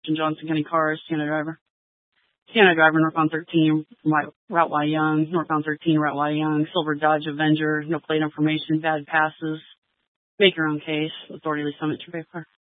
Johnson County cars, Sienna driver. Sienna driver, northbound 13, Route Y Young, northbound 13, Route Y Young, silver Dodge Avenger, no plate information, bad passes. Make your own case. Authority to Summit to vehicle.